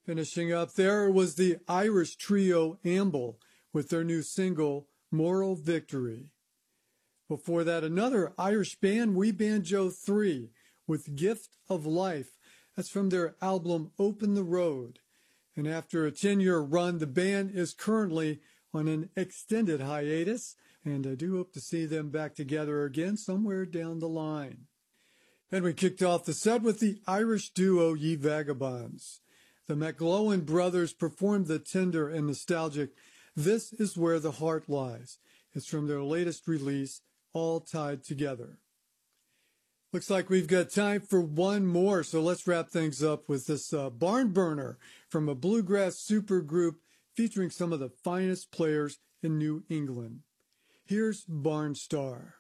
Finishing up there was the Irish trio Amble with their new single, Moral Victory. Before that, another Irish band, We Banjo 3, with Gift of Life. That's from their album Open the Road. And after a 10-year run, the band is currently on an extended hiatus, and I do hope to see them back together again somewhere down the line. And we kicked off the set with the Irish duo Ye Vagabonds. The McGlowan brothers performed the tender and nostalgic This Is Where the Heart Lies. It's from their latest release, All Tied Together. Looks like we've got time for one more, so let's wrap things up with this barn burner from a bluegrass supergroup featuring some of the finest players in New England. Here's Barn Star.